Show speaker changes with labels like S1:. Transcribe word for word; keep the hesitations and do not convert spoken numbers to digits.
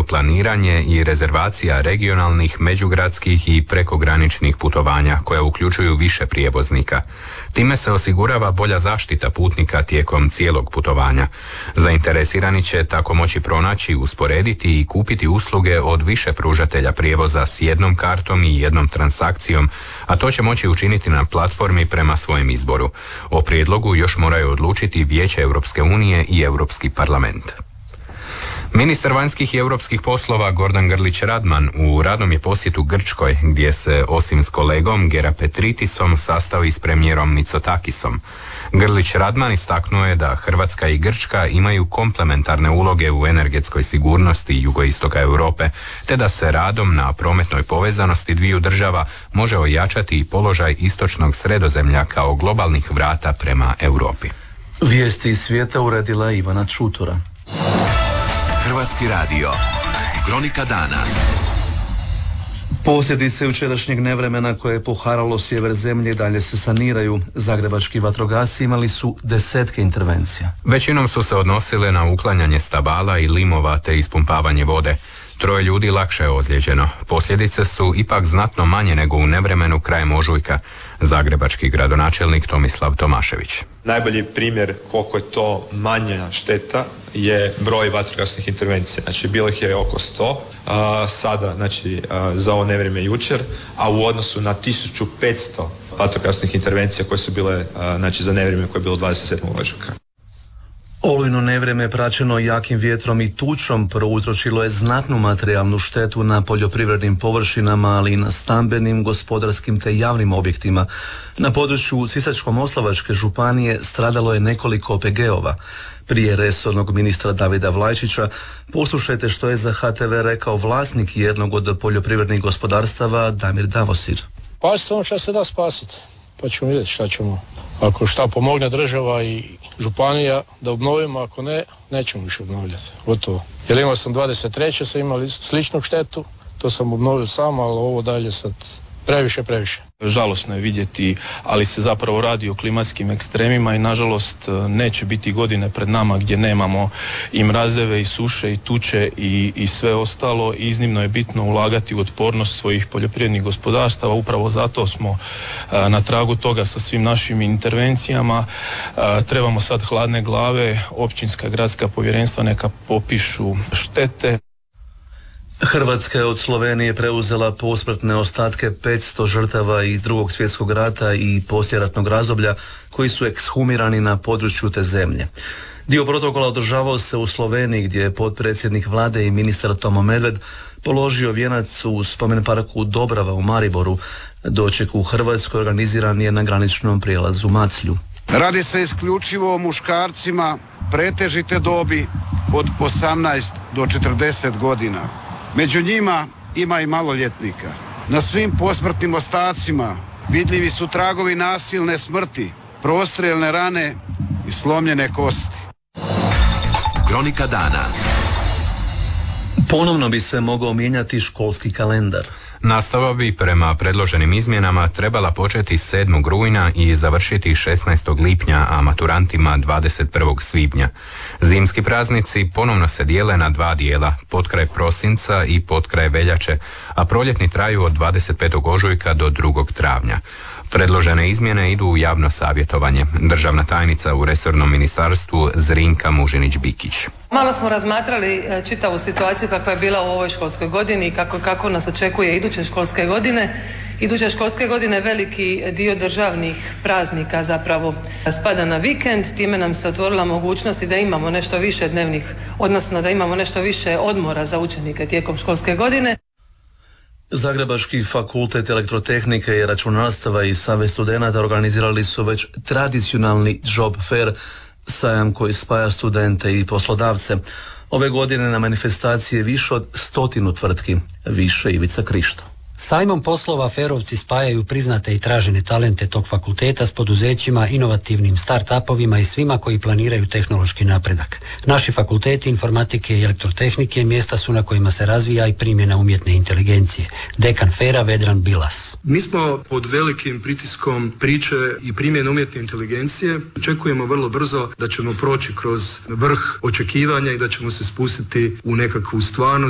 S1: urbano planiranje i rezervacija regionalnih, međugradskih i prekograničnih putovanja koja uključuju više prijevoznika. Time se osigurava bolja zaštita putnika tijekom cijelog putovanja. Zainteresirani će tako moći pronaći, usporediti i kupiti usluge od više pružatelja prijevoza s jednom kartom i jednom transakcijom, a to će moći učiniti na platformi prema svojem izboru. O prijedlogu još moraju odlučiti Vijeće Europske unije i Europski parlament. Ministar vanjskih i europskih poslova Gordan Grlić Radman u radnom je posjetu Grčkoj, gdje se osim s kolegom Gerapetritisom sastao i s premijerom Mitsotakisom. Grlić Radman istaknuo je da Hrvatska i Grčka imaju komplementarne uloge u energetskoj sigurnosti jugoistoka Europe, te da se radom na prometnoj povezanosti dviju država može ojačati i položaj istočnog Sredozemlja kao globalnih vrata prema Europi.
S2: Vijesti iz svijeta uredila Ivana Čutura.
S3: Hrvatski radio. Kronika dana.
S2: Posljedice jučerašnjeg nevremena koje je poharalo sjever zemlje i dalje se saniraju. Zagrebački vatrogasci imali su desetke intervencija.
S1: Većinom su se odnosile na uklanjanje stabala i limova te ispumpavanje vode. Troje ljudi lakše je ozlijeđeno. Posljedice su ipak znatno manje nego u nevremenu krajem ožujka. Zagrebački gradonačelnik Tomislav Tomašević.
S4: Najbolji primjer koliko je to manja šteta je broj vatrogasnih intervencija. Znači bilo ih je oko sto, a, sada znači a, za ovo nevrijeme jučer, a u odnosu na tisuću petsto vatrogasnih intervencija koje su bile a, znači za nevrijeme koje je bilo dvadeset sedmog ožujka.
S2: Olujno nevrijeme praćeno jakim vjetrom i tučom prouzročilo je znatnu materijalnu štetu na poljoprivrednim površinama, ali i na stambenim, gospodarskim te javnim objektima. Na području Sisačko-moslavačke županije stradalo je nekoliko O P G-ova. Prije resornog ministra Davida Vlajčića poslušajte što je za H T V rekao vlasnik jednog od poljoprivrednih gospodarstava Damir Davosir.
S5: Pasite ono što se da spasiti, pa ćemo vidjeti šta ćemo. Ako šta pomogne država i županija da obnovimo, ako ne, nećemo više obnovljati. Gotovo. Jer imao sam dvadeset treće sam imali sličnu štetu, to sam obnovio sam, ali ovo dalje sad previše, previše.
S6: Žalosno je vidjeti, ali se zapravo radi o klimatskim ekstremima i nažalost neće biti godine pred nama gdje nemamo i mrazeve i suše i tuče i, i sve ostalo. Iznimno je bitno ulagati u otpornost svojih poljoprivrednih gospodarstava, upravo zato smo a, na tragu toga sa svim našim intervencijama. A, trebamo sad hladne glave, općinska gradska povjerenstva neka popišu štete.
S2: Hrvatska je od Slovenije preuzela posmrtne ostatke petsto žrtava iz Drugog svjetskog rata i poslijeratnog razdoblja koji su ekshumirani na području te zemlje. Dio protokola održavao se u Sloveniji gdje je potpredsjednik vlade i ministar Tomo Medved položio vijenac u spomen parku Dobrava u Mariboru. Doček u Hrvatskoj organiziran je na graničnom prijelazu Maclju.
S7: Radi se isključivo o muškarcima pretežite dobi od osamnaest do četrdeset godina. Među njima ima i maloljetnika. Na svim posmrtnim ostacima vidljivi su tragovi nasilne smrti, prostrijelne rane i slomljene kosti.
S3: Kronika dana.
S2: Ponovno bi se mogao mijenjati školski kalendar.
S1: Nastava bi prema predloženim izmjenama trebala početi sedmog rujna i završiti šesnaestog lipnja, a maturantima dvadeset prvog svibnja. Zimski praznici ponovno se dijele na dva dijela, potkraj prosinca i potkraj veljače, a proljetni traju od dvadeset petog ožujka do drugog travnja. Predložene izmjene idu u javno savjetovanje. Državna tajnica u resornom ministarstvu Zrinka Mužinić-Bikić.
S8: Malo smo razmatrali čitavu situaciju kakva je bila u ovoj školskoj godini i kako, kako nas očekuje iduće školske godine. Iduće školske godine veliki dio državnih praznika zapravo spada na vikend, time nam se otvorila mogućnost da imamo nešto više dnevnih, odnosno da imamo nešto više odmora za učenike tijekom školske godine.
S2: Zagrebački fakultet elektrotehnike i računarstava i Savez studenata organizirali su već tradicionalni job fair, sajam koji spaja studente i poslodavce. Ove godine na manifestaciji je više od stotinu tvrtki, više Ivica Krišto.
S9: Sajmom poslova ferovci spajaju priznate i tražene talente tog fakulteta s poduzećima, inovativnim start-upovima i svima koji planiraju tehnološki napredak. Naši fakulteti informatike i elektrotehnike mjesta su na kojima se razvija i primjena umjetne inteligencije. Dekan Fera Vedran Bilas.
S10: Mi smo pod velikim pritiskom priče i primjene umjetne inteligencije. Očekujemo vrlo brzo da ćemo proći kroz vrh očekivanja i da ćemo se spustiti u nekakvu stvarnost.